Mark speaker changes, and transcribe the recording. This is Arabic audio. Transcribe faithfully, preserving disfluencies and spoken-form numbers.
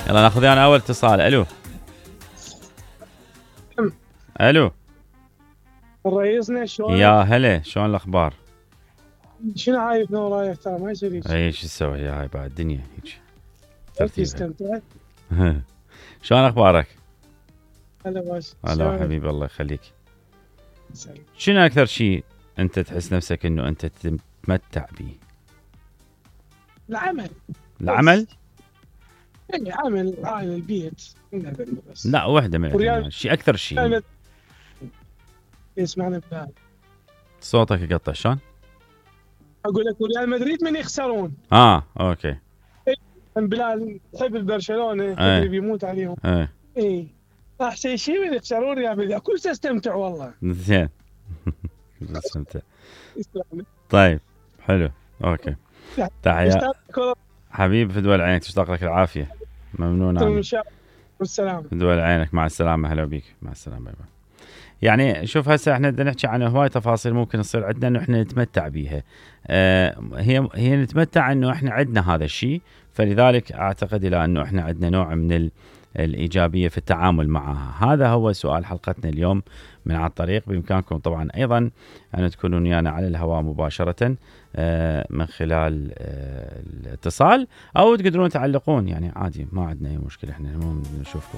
Speaker 1: يلا ناخذ انا اول اتصال. الو الو
Speaker 2: رئيسنا شلونك؟
Speaker 1: يا هلا، شلون الاخبار؟
Speaker 2: شنو عايفنا ورايح ترى ما يصير هيك.
Speaker 1: اي شو تسوي يا هاي بعد الدنيا هيك
Speaker 2: ترتيب
Speaker 1: ترتيبها.
Speaker 2: استمتعت؟
Speaker 1: شلون اخبارك؟
Speaker 2: هلا باش.
Speaker 1: هلا حبيبي الله يخليك.
Speaker 2: سلام.
Speaker 1: شنو اكثر شيء انت تحس نفسك انه انت تتمتع به؟
Speaker 2: العمل.
Speaker 1: العمل؟
Speaker 2: اي عمل، عائله، البيت. بس
Speaker 1: لا واحده من
Speaker 2: وريال-
Speaker 1: يعني شيء اكثر شيء.
Speaker 2: يسمعنا بلال.
Speaker 1: صوتك يقطع شلون؟
Speaker 2: اقول لك وريال مدريد من يخسرون.
Speaker 1: اه اوكي.
Speaker 2: بلال تحب برشلونه،
Speaker 1: ايه.
Speaker 2: تدري بيموت عليهم.
Speaker 1: ايه
Speaker 2: اي احسن شيء من يخسرون ريال مدريد، كل استمتع والله.
Speaker 1: زين. استمتع.
Speaker 2: يسلمك.
Speaker 1: طيب حلو اوكي. تحية
Speaker 2: اشتاق
Speaker 1: حبيب، في دول عينك، تشتاق لك العافيه. ممنون
Speaker 2: لكم
Speaker 1: عنك.
Speaker 2: ان شاء الله والسلام.
Speaker 1: في دول عينك، مع السلامه. هلا بيك، مع السلامه. باي باي. يعني شوف هسه احنا بدنا نحكي عن هواي تفاصيل ممكن تصير عندنا انه احنا نتمتع بيها. آه هي هي نتمتع انه احنا عندنا هذا الشيء، فلذلك اعتقد الى انه احنا عندنا نوع من ال الإيجابية في التعامل معها. هذا هو سؤال حلقتنا اليوم من على الطريق. بإمكانكم طبعا أيضا أن تكونوا ويانا على الهواء مباشرة من خلال الاتصال، أو تقدرون تعلقون، يعني عادي ما عندنا أي مشكلة، احنا نشوفكم.